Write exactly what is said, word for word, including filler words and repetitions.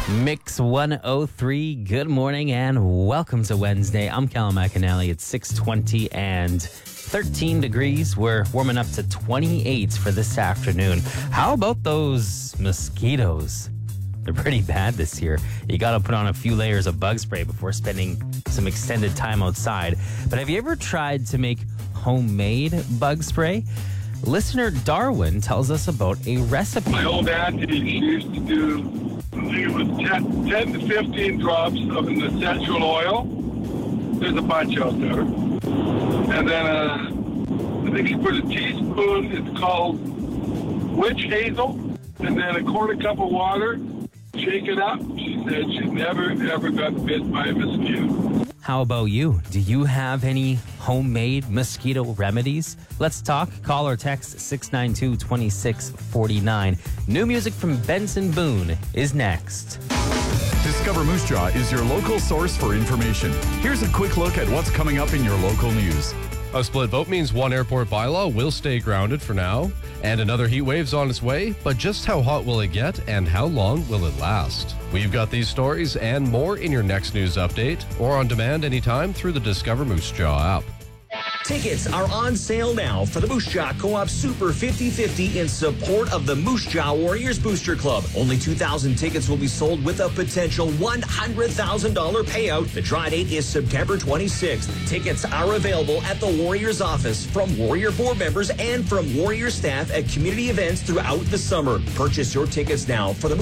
Mix one oh three, good morning and welcome to Wednesday. I'm Callum McAnally. It's six twenty and thirteen degrees. We're warming up to twenty-eight for this afternoon. How about those mosquitoes? They're pretty bad this year. You got to put on a few layers of bug spray before spending some extended time outside. But have you ever tried to make homemade bug spray? Listener Darwin tells us about a recipe. My old auntie, she used to do, I think it was ten, ten to fifteen drops of an essential oil. There's a bunch out there. And then uh, I think she put a teaspoon, it's called witch hazel, and then a quarter cup of water, shake it up. She said she never, ever got bit by a mosquito. How about you? Do you have any homemade mosquito remedies? Let's talk. Call or text six nine two, two six four nine. New music from Benson Boone is next. Discover Moose Jaw is your local source for information. Here's a quick look at what's coming up in your local news. A split vote means one airport bylaw will stay grounded for now, and another heat wave's on its way, but just how hot will it get and how long will it last? We've got these stories and more in your next news update or on demand anytime through the Discover Moose Jaw app. Tickets are on sale now for the Moose Jaw Co-op Super fifty fifty in support of the Moose Jaw Warriors Booster Club. Only two thousand tickets will be sold with a potential one hundred thousand dollars payout. The draw date is September twenty-sixth. Tickets are available at the Warriors office from Warrior board members and from Warrior staff at community events throughout the summer. Purchase your tickets now for the